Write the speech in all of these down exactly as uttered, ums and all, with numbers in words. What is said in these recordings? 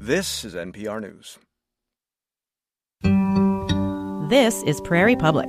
This is N P R News. This is Prairie Public.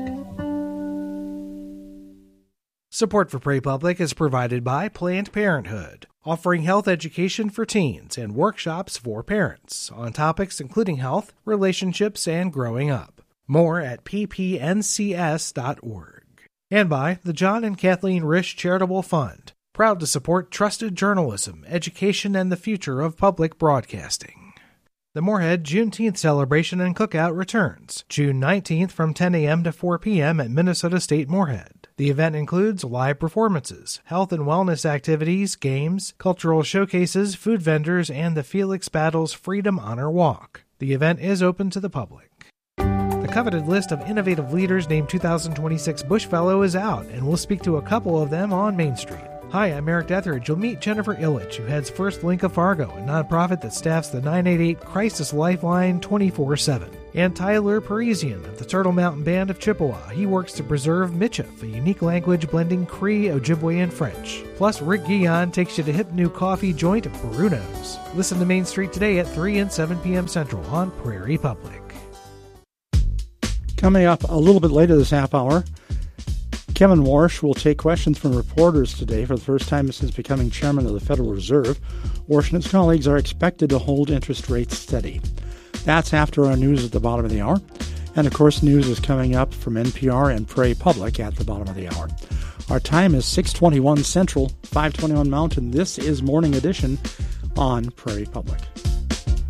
Support for Prairie Public is provided by Planned Parenthood, offering health education for teens and workshops for parents on topics including health, relationships, and growing up. More at p p n c s dot org. And by the John and Kathleen Risch Charitable Fund, proud to support trusted journalism, education, and the future of public broadcasting. The Moorhead Juneteenth celebration and cookout returns June nineteenth from ten a.m. to four p.m. at Minnesota State Moorhead. The event includes live performances, health and wellness activities, games, cultural showcases, food vendors, and the Felix Battles Freedom Honor Walk. The event is open to the public. The coveted list of innovative leaders named two thousand twenty-six Bush Fellow is out, and we'll speak to a couple of them on Main Street. Hi, I'm Eric Detheridge. You'll meet Jennifer Illich, who heads First Link of Fargo, a nonprofit that staffs the nine eight eight Crisis Lifeline twenty-four seven. And Tyler Parisian of the Turtle Mountain Band of Chippewa. He works to preserve Michif, a unique language blending Cree, Ojibwe, and French. Plus, Rick Guion takes you to hip new coffee joint Bruno's. Listen to Main Street today at three and seven p.m. Central on Prairie Public. Coming up a little bit later this half hour, Kevin Warsh will take questions from reporters today for the first time since becoming chairman of the Federal Reserve. Warsh and his colleagues are expected to hold interest rates steady. That's after our news at the bottom of the hour. And, of course, news is coming up from N P R and Prairie Public at the bottom of the hour. Our time is six twenty-one Central, five twenty-one Mountain. This is Morning Edition on Prairie Public.